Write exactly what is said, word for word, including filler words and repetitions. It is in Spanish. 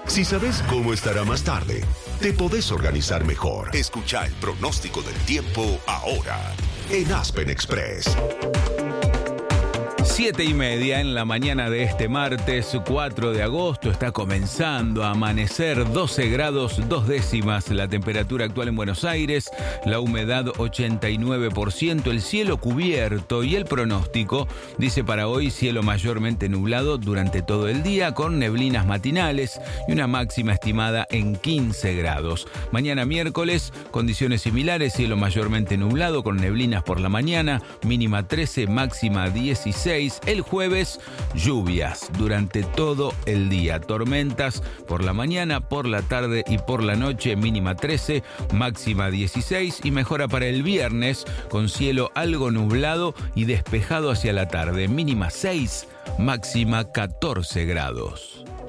Si sabes cómo estará más tarde, te podés organizar mejor. Escucha el pronóstico del tiempo ahora en Aspen Express. Siete y media en la mañana de este martes cuatro de agosto. Está comenzando a amanecer. Doce grados dos décimas la temperatura actual en Buenos Aires. La humedad ochenta y nueve por ciento. El cielo cubierto y el pronóstico dice para hoy cielo mayormente nublado durante todo el día con neblinas matinales y una máxima estimada en quince grados. Mañana miércoles condiciones similares. Cielo mayormente nublado con neblinas por la mañana. Mínima trece, máxima dieciséis. El jueves, lluvias durante todo el día. Tormentas por la mañana, por la tarde y por la noche. Mínima trece, máxima dieciséis. Y mejora para el viernes con cielo algo nublado y despejado hacia la tarde. Mínima seis, máxima catorce grados.